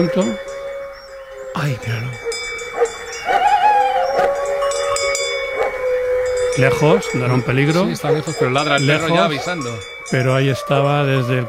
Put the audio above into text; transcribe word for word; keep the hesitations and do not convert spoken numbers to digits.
Ay, míralo. Lejos, no era un peligro. Sí, está lejos, pero ladra el lejos, perro ya avisando. Pero ahí estaba desde el